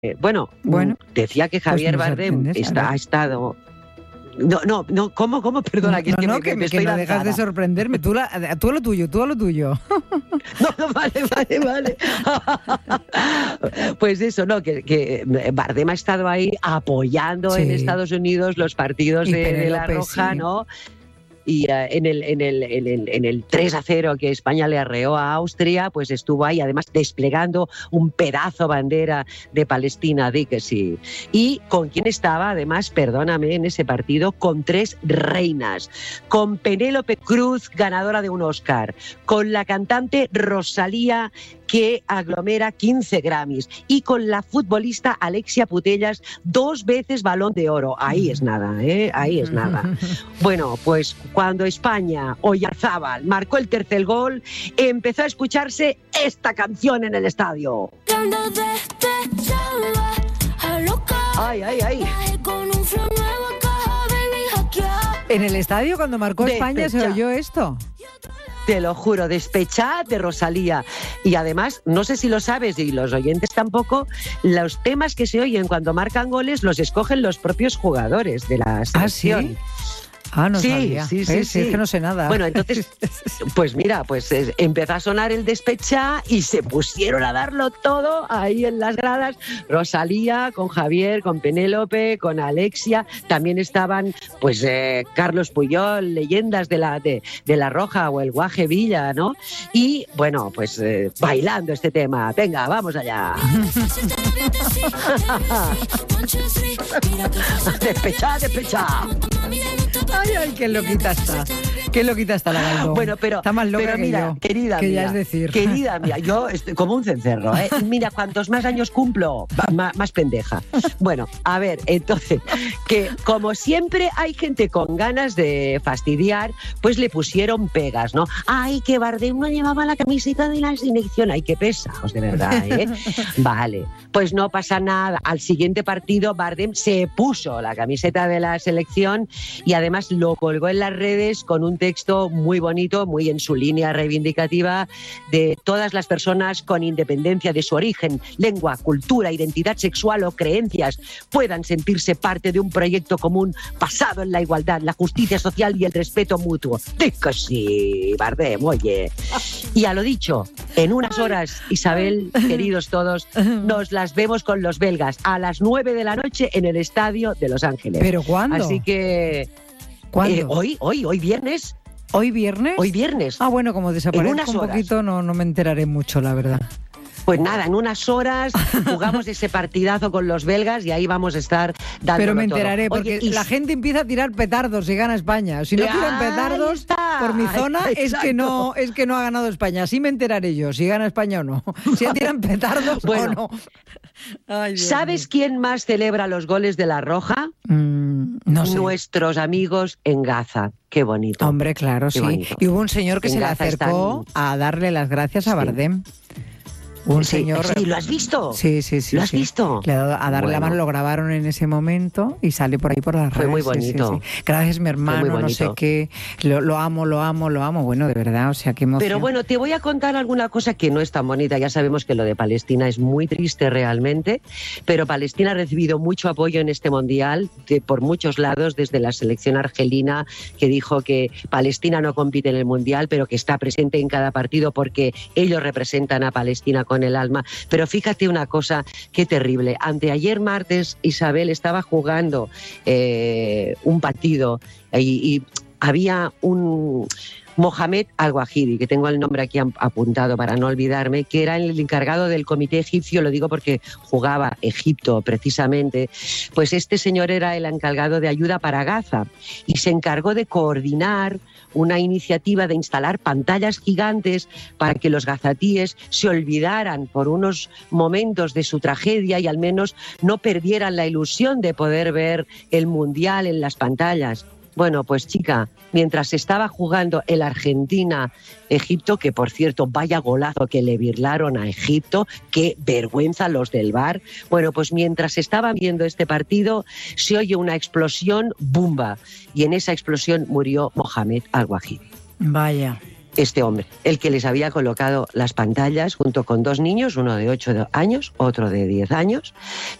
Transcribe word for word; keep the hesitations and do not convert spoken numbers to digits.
bueno, bueno, decía que Javier pues Bardem está, ha estado... No, no, no, ¿cómo, cómo? Perdona, que, no, es que, no, me, que, me que estoy no dejas de sorprenderme. Tú, la, tú a lo tuyo, tú a lo tuyo. No, no, vale, vale, vale. Pues eso, ¿no? Que, que Bardem ha estado ahí apoyando sí. en Estados Unidos los partidos de, de La Roja, sí. ¿no? Y uh, en, el, en, el, en, el, en el tres a cero que España le arreó a Austria, pues estuvo ahí además desplegando un pedazo bandera de Palestina, di que sí. Y con quién estaba, además, perdóname, en ese partido, con tres reinas, con Penélope Cruz, ganadora de un Oscar, con la cantante Rosalía, que aglomera quince Grammys, y con la futbolista Alexia Putellas, dos veces Balón de Oro. Ahí es nada, ¿eh? Ahí es nada. Bueno, pues cuando España, Oyarzábal, marcó el tercer gol, empezó a escucharse esta canción en el estadio. Ay, ay, ay. En el estadio, cuando marcó España, se oyó esto. Te lo juro, Despechá de Rosalía. Y además, no sé si lo sabes y los oyentes tampoco, los temas que se oyen cuando marcan goles los escogen los propios jugadores de la selección. ¿Ah, sí? Ah, no sí, sabía. Sí, sí, ¿Eh? sí. Es que no sé nada. Bueno, entonces, pues mira, pues eh, empezó a sonar el Despechá y se pusieron a darlo todo ahí en las gradas. Rosalía, con Javier, con Penélope, con Alexia. También estaban, pues, eh, Carlos Puyol, leyendas de la, de, de La Roja o el Guaje Villa, ¿no? Y, bueno, pues, eh, bailando este tema. Venga, vamos allá. Despechá, Despechá. Ay, ay, qué loquita está. Qué loquita está la Galdón. Bueno, pero, está más loca pero que mira, yo, querida que mía, ya es decir. Querida mía, yo estoy como un cencerro, ¿eh? Mira, cuantos más años cumplo, más, más pendeja. Bueno, a ver, entonces, que como siempre hay gente con ganas de fastidiar, pues le pusieron pegas, ¿no? Ay, que Bardem no llevaba la camiseta de la selección. Ay, qué pesados, de verdad, ¿eh? Vale, pues no pasa nada. Al siguiente partido, Bardem se puso la camiseta de la selección y además lo colgó en las redes con un texto muy bonito, muy en su línea reivindicativa de todas las personas con independencia de su origen, lengua, cultura, identidad sexual o creencias puedan sentirse parte de un proyecto común basado en la igualdad, la justicia social y el respeto mutuo. Digo sí, Bardem, oye. Y a lo dicho, en unas horas, Isabel, queridos todos, nos las vemos con los belgas a las nueve de la noche en el estadio de Los Ángeles. ¿Pero cuándo? Así que... ¿Cuándo? Eh, hoy, hoy, hoy viernes. ¿Hoy viernes? Hoy viernes. Ah, bueno, como desaparezco un poquito, no, no me enteraré mucho, la verdad. Pues nada, en unas horas jugamos ese partidazo con los belgas y ahí vamos a estar dándolo Pero me enteraré, todo. porque Oye, y... la gente empieza a tirar petardos y gana España. Si no ya, tiran petardos por mi zona, es que, no, es que no ha ganado España. Así me enteraré yo, si gana España o no. Si tiran petardos bueno, o no. Ay, ¿sabes quién más celebra los goles de La Roja? Mm, no sé. Nuestros amigos en Gaza. Qué bonito. Hombre, claro, Qué sí. bonito. Y hubo un señor que en se Gaza le acercó están... a darle las gracias a sí. Bardem. Un sí, señor... Sí, ¿lo has visto? Sí, sí, sí. ¿Lo has sí. visto? Le ha dado a darle bueno. la mano, lo grabaron en ese momento y sale por ahí por las redes. Fue muy bonito. Sí, sí, sí. Gracias, mi hermano, no sé qué. Lo, lo amo, lo amo, lo amo. Bueno, de verdad, o sea, qué emoción. Pero bueno, te voy a contar alguna cosa que no es tan bonita. Ya sabemos que lo de Palestina es muy triste realmente, pero Palestina ha recibido mucho apoyo en este mundial de, por muchos lados, desde la selección argelina, que dijo que Palestina no compite en el mundial, pero que está presente en cada partido porque ellos representan a Palestina con el alma. Pero fíjate una cosa, qué terrible. Anteayer martes, Isabel estaba jugando eh, un partido y, y había un... Mohamed Al-Wahidi, que tengo el nombre aquí apuntado para no olvidarme, que era el encargado del comité egipcio, lo digo porque jugaba Egipto precisamente, pues este señor era el encargado de ayuda para Gaza y se encargó de coordinar una iniciativa de instalar pantallas gigantes para que los gazatíes se olvidaran por unos momentos de su tragedia y al menos no perdieran la ilusión de poder ver el mundial en las pantallas. Bueno, pues chica, mientras estaba jugando el Argentina-Egipto, que por cierto, vaya golazo que le birlaron a Egipto, qué vergüenza los del V A R. Bueno, pues mientras estaban viendo este partido, se oye una explosión, ¡bumba! Y en esa explosión murió Mohamed Al-Wahidi. Vaya. este hombre, el que les había colocado las pantallas junto con dos niños, uno de ocho años, otro de diez años,